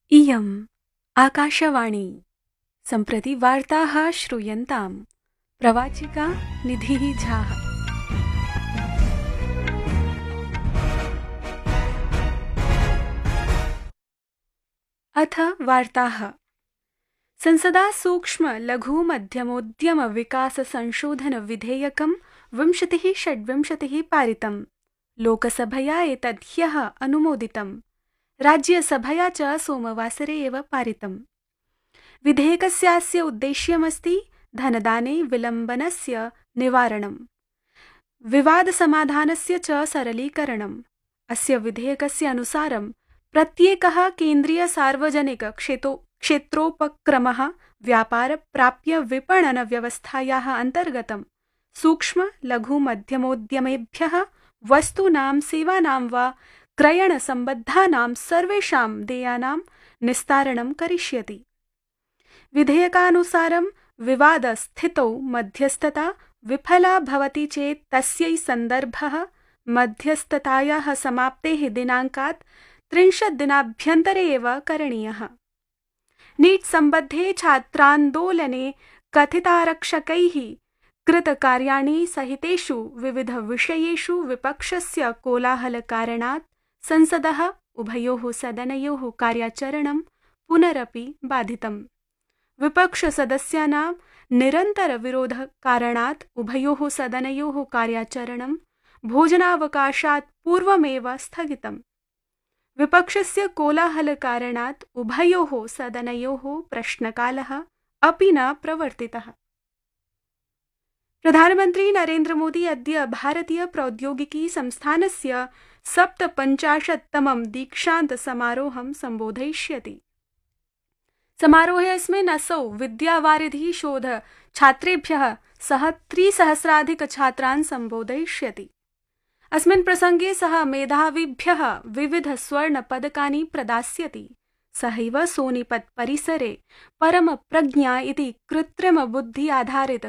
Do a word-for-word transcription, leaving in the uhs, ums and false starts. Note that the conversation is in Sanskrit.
इयम् आकाशवाणी। सम्प्रति वार्ताः श्रूयन्ताम्। प्रवाचिका निधिः झा। अथ वार्ताः। संसदा सूक्ष्म लघु मध्यमोद्यम विकास संशोधन विधेयकं विंशतिः षड्विंशतिः पारितम्। लोकसभया एतद् ह्यः अनुमोदितम्। राज्यसभया च सोमवासरे एव पारितम्। विधेयकस्यास्य उद्देश्यमस्ति धनदाने विलम्बनस्य निवारणम्, विवादसमाधानस्य च सरलीकरणम्। अस्य विधेयकस्य अनुसारं प्रत्येकः केन्द्रीय सार्वजनिक क्षेतो क्षेत्रोपक्रमः व्यापार प्राप्य विपणन व्यवस्थायाः अन्तर्गतं सूक्ष्म लघु मध्यमोद्यमेभ्यः वस्तूनां सेवानां वा क्रयणसम्बद्धानां सर्वेषां देयानां निस्तारणं करिष्यति। विधेयकानुसारं विवादस्थितौ मध्यस्थता विफला भवति चेत् तस्यै सन्दर्भः मध्यस्थतायाः समाप्तेः दिनाङ्कात् त्रिंशत् दिनाभ्यन्तरे एव करणीयः। नीट् सम्बद्धे छात्रान्दोलने कथितारक्षकैः कृतकार्याणि सहितेषु विविधविषयेषु विपक्षस्य कोलाहलकारणात् संसदः उभयोः सदनयोः कार्याचरणं पुनरपि बाधितम्। विपक्षसदस्यानां निरन्तरविरोधकारणात् उभयोः सदनयोः कार्याचरणं भोजनावकाशात् पूर्वमेव स्थगितम्। विपक्षस्य कोलाहलकारणात् उभयोः सदनयोः प्रश्नकालः अपि न प्रवर्तितः। प्रधानमन्त्री नरेन्द्र मोदी अद्य भारतीय प्रौद्योगिकी संस्थानस्य सप्तपञ्चाशत्तमं दीक्षान्त समारोहं सम्बोधयिष्यति। समारोहेऽस्मिन् असौ विद्यावारिधि शोध छात्रेभ्यः सह त्रिसहस्राधिक छात्रान् सम्बोधयिष्यति। अस्मिन् प्रसङ्गे सः मेधाविभ्यः विविध स्वर्ण पदकानि प्रदास्यति। सहैव सोनीपत परिसरे परमप्रज्ञा इति कृत्रिम बुद्धि आधारित